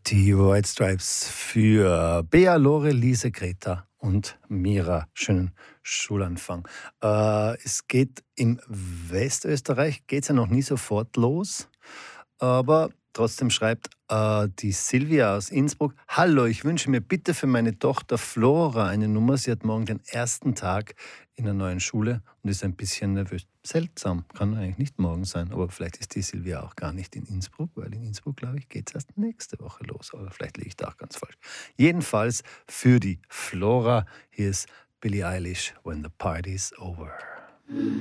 Die White Stripes für Bea, Lore, Lise, Greta und Mira. Schönen Schulanfang. Es geht im Westösterreich, geht es ja noch nie sofort los, aber trotzdem schreibt die Silvia aus Innsbruck: Hallo, ich wünsche mir bitte für meine Tochter Flora eine Nummer. Sie hat morgen den ersten Tag in der neuen Schule und ist ein bisschen nervös. Seltsam, kann eigentlich nicht morgen sein, aber vielleicht ist die Silvia auch gar nicht in Innsbruck, weil in Innsbruck, glaube ich, geht es erst nächste Woche los. Aber vielleicht liege ich da auch ganz falsch. Jedenfalls für die Flora, hier ist Billie Eilish, When the Party's Over.